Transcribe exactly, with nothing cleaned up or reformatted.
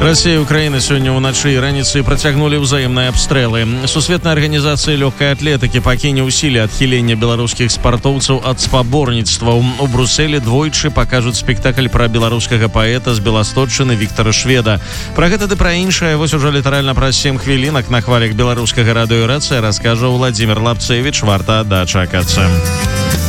Россия и Украина сегодня ўначы і раніцай працягнулі ўзаемныя абстрэлы. Сусветная арганізацыя лёгкай атлетыкі пакіне ўсілі адхілення беларускіх спартоўцаў ад спаборніцтваў. У Брусэлі двойчы пакажуць спектакль пра беларускага паэта з Беластотчыны Віктара Шведа. Пра гэта ды пра іншае вось ужо літаральна праз сем хвілінак на хвалях беларускага радыё «Рацыя» раскажа Владзімир Лапцевіч. Варта дачакацца.